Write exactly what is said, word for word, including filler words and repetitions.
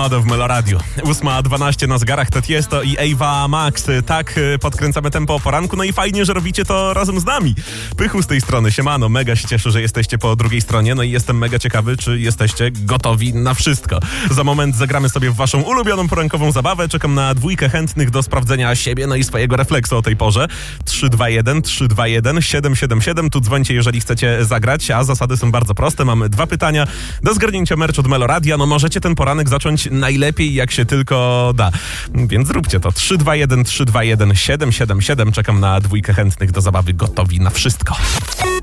modo w Meloradiu. ósma dwanaście na zegarach, to Tiesto i Ava Max. Tak podkręcamy tempo o poranku, no i fajnie, że robicie to razem z nami. Pychu z tej strony, siemano, mega się cieszę, że jesteście po drugiej stronie, no i jestem mega ciekawy, czy jesteście gotowi na wszystko. Za moment zagramy sobie w waszą ulubioną porankową zabawę, czekam na dwójkę chętnych do sprawdzenia siebie, no i swojego refleksu o tej porze. trzy dwa jeden, trzy dwa jeden, siedem siedem siedem, tu dzwońcie, jeżeli chcecie zagrać, a zasady są bardzo proste, mamy dwa pytania do zgarnięcia merch od Meloradia, no możecie ten poranek zacząć najlepiej jak się tylko da, więc zróbcie to. trzy dwa jeden, trzy dwa jeden, siedem siedem siedem, czekam na dwójkę chętnych do zabawy, gotowi na wszystko.